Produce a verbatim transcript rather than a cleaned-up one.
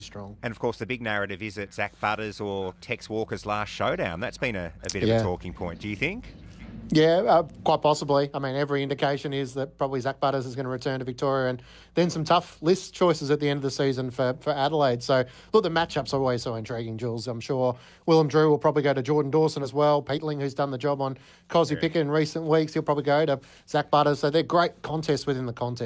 strong. And, of course, the big narrative is that Zach Butters or Tex Walker's last showdown. That's been a, a bit Yeah. of a talking point, do you think? Yeah, uh, quite possibly. I mean, every indication is that probably Zach Butters is going to return to Victoria, and then some tough list choices at the end of the season for, for Adelaide. So, look, the matchups are always so intriguing, Jules. I'm sure Willem Drew will probably go to Jordan Dawson as well. Peatling, who's done the job on Cosy Yeah. Pickett in recent weeks, he'll probably go to Zach Butters. So they're great contests within the contest.